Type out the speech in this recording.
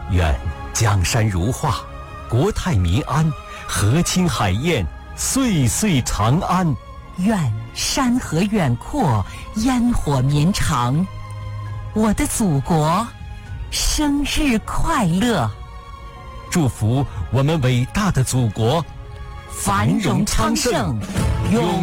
愿江山如画，国泰民安，和亲海晏，岁岁长安。 愿山河远阔，烟火绵长。我的祖国，生日快乐！ 祝福我们伟大的祖国繁荣昌盛，永